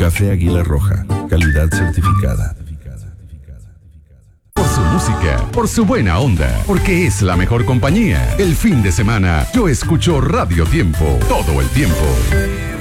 Café Águila Roja, calidad certificada. Por su música, por su buena onda, porque es la mejor compañía. El fin de semana yo escucho Radio Tiempo todo el tiempo.